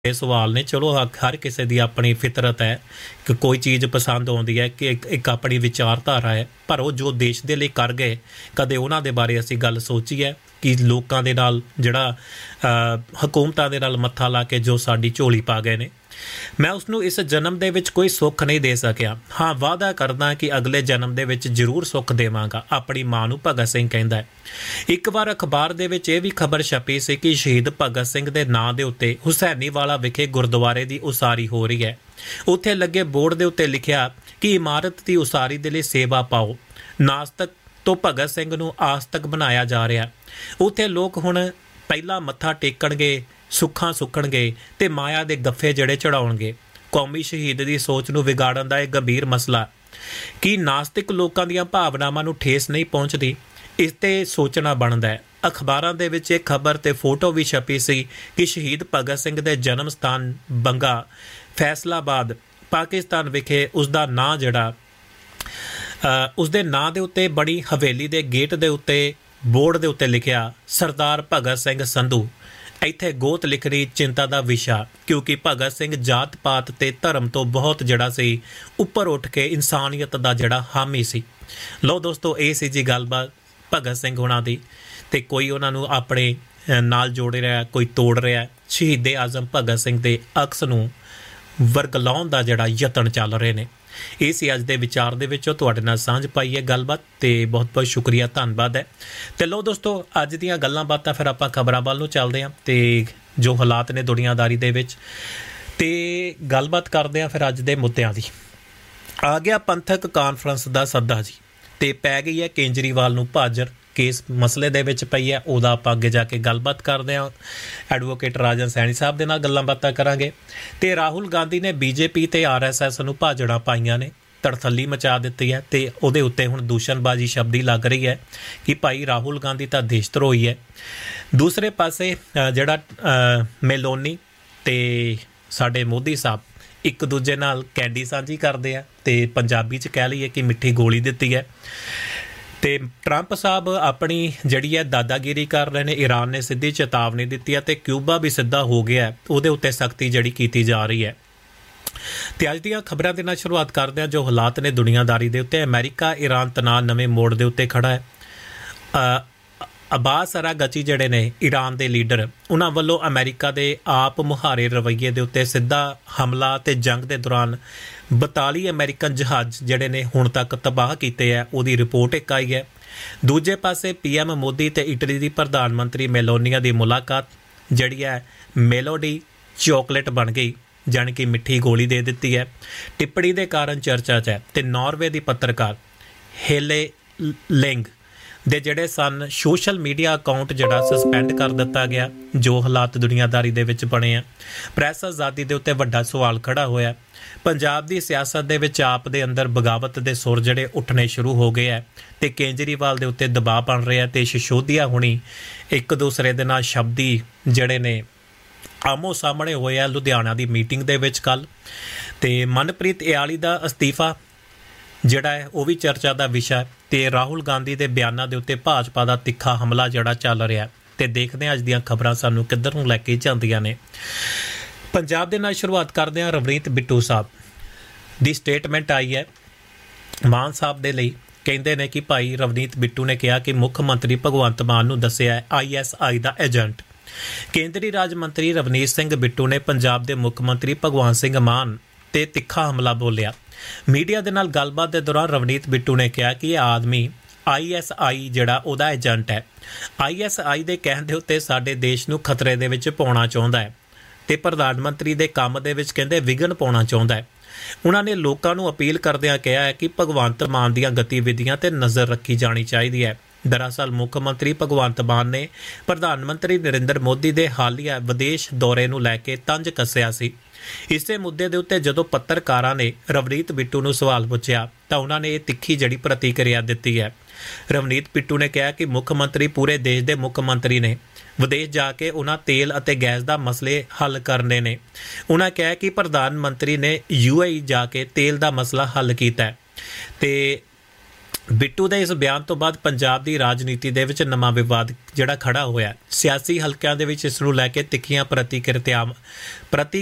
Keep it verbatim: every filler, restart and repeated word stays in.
ਇਹ ਸਵਾਲ ਨੇ। ਚਲੋ ਹਰ ਕਿਸੇ ਦੀ ਆਪਣੀ ਫਿਤਰਤ ਹੈ ਕਿ ਕੋਈ ਚੀਜ਼ ਪਸੰਦ ਆਉਂਦੀ ਹੈ ਕਿ ਇੱਕ ਇੱਕ ਆਪਣੀ ਵਿਚਾਰਧਾਰਾ ਹੈ, ਪਰ ਉਹ ਜੋ ਦੇਸ਼ ਦੇ ਲਈ ਕਰ ਗਏ, ਕਦੇ ਉਹਨਾਂ ਦੇ ਬਾਰੇ ਅਸੀਂ ਗੱਲ ਸੋਚੀ ਹੈ ਕਿ ਲੋਕਾਂ ਦੇ ਨਾਲ ਜਿਹੜਾ ਹਕੂਮਤਾਂ ਦੇ ਨਾਲ ਮੱਥਾ ਲਾ ਕੇ ਜੋ ਸਾਡੀ ਝੋਲੀ ਪਾ ਗਏ ਨੇ। ਮੈਂ ਉਸਨੂੰ ਇਸ ਜਨਮ ਦੇ ਵਿੱਚ ਕੋਈ ਸੁੱਖ ਨਹੀਂ ਦੇ ਸਕਿਆ, ਹਾਂ ਵਾਅਦਾ ਕਰਦਾ ਕਿ ਅਗਲੇ ਜਨਮ ਦੇ ਵਿੱਚ ਜ਼ਰੂਰ ਸੁੱਖ ਦੇਵਾਂਗਾ, ਆਪਣੀ ਮਾਂ ਨੂੰ ਭਗਤ ਸਿੰਘ ਕਹਿੰਦਾ ਹੈ। ਇੱਕ ਵਾਰ ਅਖਬਾਰ ਦੇ ਵਿੱਚ ਇਹ ਵੀ ਖਬਰ ਛਪੀ ਸੀ ਕਿ ਸ਼ਹੀਦ ਭਗਤ ਸਿੰਘ ਦੇ ਨਾਂ ਦੇ ਉੱਤੇ ਹੁਸੈਨੀਵਾਲਾ ਵਿਖੇ ਗੁਰਦੁਆਰੇ ਦੀ ਉਸਾਰੀ ਹੋ ਰਹੀ ਹੈ। ਉੱਥੇ ਲੱਗੇ ਬੋਰਡ ਦੇ ਉੱਤੇ ਲਿਖਿਆ ਕਿ ਇਮਾਰਤ ਦੀ ਉਸਾਰੀ ਦੇ ਲਈ ਸੇਵਾ ਪਾਓ। ਨਾਸਤਕ ਤੋਂ ਭਗਤ ਸਿੰਘ ਨੂੰ ਆਸਤਕ ਬਣਾਇਆ ਜਾ ਰਿਹਾ। ਉੱਥੇ ਲੋਕ ਹੁਣ ਪਹਿਲਾਂ ਮੱਥਾ ਟੇਕਣਗੇ, ਸੁੱਖਾਂ ਸੁੱਖਣਗੇ ਤੇ ਮਾਇਆ ਦੇ ਗੱਫੇ ਜਿਹੜੇ ਚੜਾਉਣਗੇ। ਕੌਮੀ ਸ਼ਹੀਦ ਦੀ ਸੋਚ ਨੂੰ ਵਿਗਾੜਨ ਦਾ ਇਹ ਗੰਭੀਰ ਮਸਲਾ ਕਿ ਨਾਸਤਿਕ ਲੋਕਾਂ ਦੀਆਂ ਭਾਵਨਾਵਾਂ ਨੂੰ ਠੇਸ ਨਹੀਂ ਪਹੁੰਚਦੀ, ਇਸ 'ਤੇ ਸੋਚਣਾ ਬਣਦਾ ਹੈ। ਅਖਬਾਰਾਂ ਦੇ ਵਿੱਚ ਇਹ ਖਬਰ ਤੇ ਫੋਟੋ ਵੀ ਛਪੀ ਸੀ ਕਿ ਸ਼ਹੀਦ ਭਗਤ ਸਿੰਘ ਦੇ ਜਨਮ ਸਥਾਨ ਬੰਗਾ ਫੈਸਲਾਬਾਦ ਪਾਕਿਸਤਾਨ ਵਿਖੇ ਉਸਦਾ ਨਾਂ ਜਿਹੜਾ ਉਸਦੇ ਨਾਂ ਦੇ ਉੱਤੇ ਬਣੀ ਹਵੇਲੀ ਦੇ ਗੇਟ ਦੇ ਉੱਤੇ ਬੋਰਡ ਦੇ ਉੱਤੇ ਲਿਖਿਆ ਸਰਦਾਰ ਭਗਤ ਸਿੰਘ ਸੰਧੂ। ਇੱਥੇ ਗੋਤ ਲਿਖਣੀ ਚਿੰਤਾ ਦਾ ਵਿਸ਼ਾ, ਕਿਉਂਕਿ ਭਗਤ ਸਿੰਘ ਜਾਤ ਪਾਤ ਤੇ ਧਰਮ ਤੋਂ ਬਹੁਤ ਜਿਹੜਾ ਸੀ ਉੱਪਰ ਉੱਠ ਕੇ ਇਨਸਾਨੀਅਤ ਦਾ ਜਿਹੜਾ ਹਾਮੀ ਸੀ। ਲਓ ਦੋਸਤੋ, ਇਹ ਸੀ ਜੀ ਗੱਲਬਾਤ ਭਗਤ ਸਿੰਘ ਹੋਣਾ ਦੀ, ਤੇ ਕੋਈ ਉਹਨਾਂ ਨੂੰ ਆਪਣੇ ਨਾਲ ਜੋੜ ਰਿਹਾ, ਕੋਈ ਤੋੜ ਰਿਹਾ। ਸ਼ਹੀਦੇ ਆਜ਼ਮ ਭਗਤ ਸਿੰਘ ਦੇ ਅਕਸ ਨੂੰ ਵਰਗਲਾਉਣ ਦਾ ਜਿਹੜਾ ਯਤਨ ਚੱਲ ਰਹੇ ਨੇ। ਇਹ ਸੀ ਅੱਜ ਦੇ ਵਿਚਾਰ ਦੇ ਵਿੱਚੋਂ ਤੁਹਾਡੇ ਨਾਲ ਸਾਂਝ ਪਾਈ ਹੈ ਗੱਲਬਾਤ, ਤੇ ਬਹੁਤ ਬਹੁਤ ਸ਼ੁਕਰੀਆ, ਧੰਨਵਾਦ ਹੈ। ਤੇ ਲਓ ਦੋਸਤੋ, ਅੱਜ ਦੀਆਂ ਗੱਲਾਂ ਬਾਤਾਂ ਫਿਰ ਆਪਾਂ ਖਬਰਾਂ ਵੱਲ ਨੂੰ ਚੱਲਦੇ ਹਾਂ ਤੇ ਜੋ ਹਾਲਾਤ ਨੇ ਦੁਨੀਆਦਾਰੀ ਦੇ ਵਿੱਚ, ਤੇ ਗੱਲਬਾਤ ਕਰਦੇ ਹਾਂ ਫਿਰ ਅੱਜ ਦੇ ਮੁੱਦਿਆਂ ਦੀ। ਆ ਗਿਆ ਪੰਥਕ ਕਾਨਫਰੰਸ ਦਾ ਸੱਦਾ ਜੀ, ਤੇ ਪੈ ਗਈ ਹੈ ਕੇਜਰੀਵਾਲ ਨੂੰ ਭਾਜਰ। ਕੇਸ ਮਸਲੇ ਦੇ ਵਿੱਚ ਪਈ ਹੈ, ਉਹਦਾ ਆਪਾਂ ਅੱਗੇ ਜਾ ਕੇ ਗੱਲਬਾਤ ਕਰਦੇ ਹਾਂ। ਐਡਵੋਕੇਟ ਰਾਜਨ ਸੈਣੀ ਸਾਹਿਬ ਦੇ ਨਾਲ ਗੱਲਾਂ ਬਾਤਾਂ ਕਰਾਂਗੇ। ਤੇ ਰਾਹੁਲ ਗਾਂਧੀ ਨੇ ਬੀਜੇਪੀ ਤੇ ਆਰ ਐਸ ਐਸ ਨੂੰ ਭਾਜੜਾਂ ਪਾਈਆਂ ਨੇ, ਤੜਥੱਲੀ ਮਚਾ ਦਿੱਤੀ ਹੈ, ਤੇ ਉਹਦੇ ਉੱਤੇ ਹੁਣ ਦੂਸ਼ਣਬਾਜ਼ੀ ਸ਼ਬਦੀ ਲੱਗ ਰਹੀ ਹੈ ਕਿ ਭਾਈ ਰਾਹੁਲ ਗਾਂਧੀ ਤਾਂ ਦੇਸ਼ ਧਰੋਹੀ ਹੈ। ਦੂਸਰੇ ਪਾਸੇ ਜਿਹੜਾ ਮੈਲੋਨੀ ਤੇ ਸਾਡੇ ਮੋਦੀ ਸਾਹਿਬ ਇੱਕ ਦੂਜੇ ਨਾਲ ਕੈਂਡੀ ਸਾਂਝੀ ਕਰਦੇ ਆ, ਤੇ ਪੰਜਾਬੀ 'ਚ ਕਹਿ ਲਈਏ ਕਿ ਮਿੱਠੀ ਗੋਲੀ ਦਿੱਤੀ ਹੈ। ਤੇ ਟਰੰਪ ਸਾਹਿਬ ਆਪਣੀ ਜਿਹੜੀ ਹੈ ਦਾਦਾਗੀਰੀ ਕਰ ਰਹੇ ਨੇ। ਈਰਾਨ ਨੇ ਸਿੱਧੀ ਚੇਤਾਵਨੀ ਦਿੱਤੀ ਹੈ, ਤੇ ਕਿਊਬਾ ਵੀ ਸਿੱਧਾ ਹੋ ਗਿਆ, ਉਹਦੇ ਉੱਤੇ ਸਖਤੀ ਜਿਹੜੀ ਕੀਤੀ ਜਾ ਰਹੀ ਹੈ। ਤੇ ਅੱਜ ਦੀਆਂ ਖਬਰਾਂ ਦੇ ਨਾਲ ਸ਼ੁਰੂਆਤ ਕਰਦੇ ਹਾਂ ਜੋ ਹਾਲਾਤ ਨੇ ਦੁਨੀਆਦਾਰੀ ਦੇ ਉੱਤੇ। ਅਮਰੀਕਾ ਈਰਾਨ ਤਣਾਅ ਨਵੇਂ ਮੋੜ ਦੇ ਉੱਤੇ ਖੜਾ ਹੈ। ਅਬਾਸ ਅਰਾਗਚੀ ਜਿਹੜੇ ਨੇ ਈਰਾਨ ਦੇ ਲੀਡਰ, ਉਹਨਾਂ ਵੱਲੋਂ ਅਮਰੀਕਾ ਦੇ ਆਪ ਮੁਹਾਰੇ ਰਵੱਈਏ ਦੇ ਉੱਤੇ ਸਿੱਧਾ ਹਮਲਾ ਤੇ ਜੰਗ ਦੇ ਦੌਰਾਨ ਬਤਾਲੀ ਅਮਰੀਕਨ ਜਹਾਜ਼ ਜਿਹੜੇ ਨੇ ਹੁਣ ਤੱਕ ਤਬਾਹ ਕੀਤੇ ਹੈ, ਉਹਦੀ ਰਿਪੋਰਟ ਇੱਕ ਆਈ ਹੈ। ਦੂਜੇ ਪਾਸੇ ਪੀ ਐਮ ਮੋਦੀ ਤੇ ਇਟਲੀ ਦੀ ਪ੍ਰਧਾਨ ਮੰਤਰੀ ਮੈਲੋਨੀਆ ਦੀ ਮੁਲਾਕਾਤ ਜਿਹੜੀ ਹੈ ਮੈਲੋਡੀ ਚੋਕਲੇਟ ਬਣ ਗਈ, ਜਾਣੀ ਕਿ ਮਿੱਠੀ ਗੋਲੀ ਦੇ ਦਿੱਤੀ ਹੈ। ਟਿੱਪਣੀ ਦੇ ਕਾਰਨ ਚਰਚਾ 'ਚ ਹੈ। ਤੇ ਨਾਰਵੇ ਦੀ ਪੱਤਰਕਾਰ ਹੇਲੇ ਲਿੰਗ ਦੇ ਜਿਹੜੇ ਸਨ ਸੋਸ਼ਲ ਮੀਡੀਆ ਅਕਾਊਂਟ ਜਿਹੜਾ ਸਸਪੈਂਡ ਕਰ ਦਿੱਤਾ ਗਿਆ। ਜੋ ਹਾਲਾਤ ਦੁਨੀਆਦਾਰੀ ਦੇ ਵਿੱਚ ਬਣੇ ਆ, ਪ੍ਰੈਸ ਆਜ਼ਾਦੀ ਦੇ ਉੱਤੇ ਵੱਡਾ ਸਵਾਲ ਖੜਾ ਹੋਇਆ। ਪੰਜਾਬ ਦੀ ਸਿਆਸਤ ਦੇ ਵਿੱਚ ਆਪ ਦੇ ਅੰਦਰ ਬਗਾਵਤ ਦੇ ਸੁਰ ਜਿਹੜੇ ਉੱਠਣੇ ਸ਼ੁਰੂ ਹੋ ਗਏ ਹੈ, ਤੇ ਕੇਜਰੀਵਾਲ ਦੇ ਉੱਤੇ ਦਬਾਅ ਬਣ ਰਿਹਾ। ਤੇ ਸਿਸੋਦੀਆ ਹੁਣੀ ਇੱਕ ਦੂਸਰੇ ਦੇ ਨਾਲ ਸ਼ਬਦੀ ਜਿਹੜੇ ਨੇ ਆਮੋ ਸਾਹਮਣੇ ਹੋਏ ਆ ਲੁਧਿਆਣਾ ਦੀ ਮੀਟਿੰਗ ਦੇ ਵਿੱਚ ਕੱਲ੍ਹ। ਤੇ ਮਨਪ੍ਰੀਤ ਇਆਲੀ ਦਾ ਅਸਤੀਫਾ ਜਿਹੜਾ ਹੈ ਉਹ ਵੀ ਚਰਚਾ ਦਾ ਵਿਸ਼ਾ। ਤੇ ਰਾਹੁਲ ਗਾਂਧੀ ਦੇ ਬਿਆਨਾਂ ਦੇ ਉੱਤੇ ਭਾਜਪਾ ਦਾ ਤਿੱਖਾ ਹਮਲਾ ਜਿਹੜਾ ਚੱਲ ਰਿਹਾ। ਤੇ ਦੇਖਦੇ ਹਾਂ ਅੱਜ ਦੀਆਂ ਖਬਰਾਂ ਸਾਨੂੰ ਕਿੱਧਰ ਨੂੰ ਲੈ ਕੇ ਜਾਂਦੀਆਂ ਨੇ। ਪੰਜਾਬ ਦੇ ਨਾਲ ਸ਼ੁਰੂਆਤ ਕਰਦੇ ਹਾਂ। ਰਵਨੀਤ ਬਿੱਟੂ ਸਾਹਿਬ ਦੀ ਸਟੇਟਮੈਂਟ ਆਈ ਹੈ ਮਾਨ ਸਾਹਿਬ ਦੇ ਲਈ। ਕਹਿੰਦੇ ਨੇ ਕਿ ਭਾਈ ਰਵਨੀਤ ਬਿੱਟੂ ਨੇ ਕਿਹਾ ਕਿ ਮੁੱਖ ਮੰਤਰੀ ਭਗਵੰਤ ਮਾਨ ਨੂੰ ਦੱਸਿਆ ਹੈ I S I the agent. ਕੇਂਦਰੀ ਰਾਜ ਮੰਤਰੀ ਰਵਨੀਤ ਸਿੰਘ ਬਿੱਟੂ ਨੇ ਪੰਜਾਬ ਦੇ ਮੁੱਖ ਮੰਤਰੀ ਭਗਵੰਤ ਸਿੰਘ ਮਾਨ ਤੇ ਤਿੱਖਾ ਹਮਲਾ ਬੋਲਿਆ। ਮੀਡੀਆ ਦੇ ਨਾਲ ਗੱਲਬਾਤ ਦੇ ਦੌਰਾਨ ਰਵਨੀਤ ਬਿੱਟੂ ਨੇ ਕਿਹਾ ਕਿ ਇਹ ਆਦਮੀ ਆਈ ਐਸ ਆਈ ਜਿਹੜਾ ਉਹਦਾ ਏਜੰਟ ਹੈ। ਆਈ ਐਸ ਆਈ ਦੇ ਕਹਿਣ ਦੇ ਉੱਤੇ ਸਾਡੇ ਦੇਸ਼ ਨੂੰ ਖਤਰੇ ਦੇ ਵਿੱਚ ਪਾਉਣਾ ਚਾਹੁੰਦਾ ਹੈ, ਤੇ ਪ੍ਰਧਾਨ ਮੰਤਰੀ ਦੇ ਕੰਮ ਦੇ ਵਿੱਚ ਕਹਿੰਦੇ ਵਿਘਨ ਪਾਉਣਾ ਚਾਹੁੰਦਾ ਹੈ। ਉਹਨਾਂ ਨੇ ਲੋਕਾਂ ਨੂੰ ਅਪੀਲ ਕਰਦਿਆਂ ਕਿਹਾ ਹੈ ਕਿ ਭਗਵੰਤ ਮਾਨ ਦੀਆਂ ਗਤੀਵਿਧੀਆਂ 'ਤੇ ਨਜ਼ਰ ਰੱਖੀ ਜਾਣੀ ਚਾਹੀਦੀ ਹੈ। ਦਰਅਸਲ ਮੁੱਖ ਮੰਤਰੀ ਭਗਵੰਤ ਮਾਨ ਨੇ ਪ੍ਰਧਾਨ ਮੰਤਰੀ ਨਰਿੰਦਰ ਮੋਦੀ ਦੇ ਹਾਲੀਆ ਵਿਦੇਸ਼ ਦੌਰੇ ਨੂੰ ਲੈ ਕੇ ਤੰਜ ਕੱਸਿਆ ਸੀ। ਇਸੇ ਮੁੱਦੇ ਦੇ ਉੱਤੇ ਜਦੋਂ ਪੱਤਰਕਾਰਾਂ ਨੇ ਰਵਨੀਤ ਬਿੱਟੂ ਨੂੰ ਸਵਾਲ ਪੁੱਛਿਆ ਤਾਂ ਉਹਨਾਂ ਨੇ ਇਹ ਤਿੱਖੀ ਜਿਹੜੀ ਪ੍ਰਤੀਕਿਰਿਆ ਦਿੱਤੀ ਹੈ। ਰਵਨੀਤ ਬਿੱਟੂ ਨੇ ਕਿਹਾ ਕਿ ਮੁੱਖ ਮੰਤਰੀ ਪੂਰੇ ਦੇਸ਼ ਦੇ ਮੁੱਖ ਮੰਤਰੀ ਨੇ, ਵਿਦੇਸ਼ ਜਾ ਕੇ ਉਹਨਾਂ ਤੇਲ ਅਤੇ ਗੈਸ ਦਾ ਮਸਲੇ ਹੱਲ ਕਰਨੇ ਨੇ। ਉਹਨਾਂ ਕਿਹਾ ਕਿ ਪ੍ਰਧਾਨ ਮੰਤਰੀ ਨੇ ਯੂ ਏ ਈ ਜਾ ਕੇ ਤੇਲ ਦਾ ਮਸਲਾ ਹੱਲ ਕੀਤਾ ਹੈ। ਤੇ ਬਿੱਟੂ ਦੇ ਇਸ ਬਿਆਨ ਤੋਂ ਬਾਅਦ ਪੰਜਾਬ ਦੀ ਰਾਜਨੀਤੀ ਦੇ ਵਿੱਚ ਨਵਾਂ ਵਿਵਾਦ ਜਿਹੜਾ ਖੜਾ ਹੋਇਆ। ਸਿਆਸੀ ਹਲਕਿਆਂ ਦੇ ਵਿੱਚ ਇਸ ਨੂੰ ਲੈ ਕੇ ਤਿੱਖੀਆਂ ਪ੍ਰਤੀਕਿਰਤੀਆਂ ਪ੍ਰਤੀ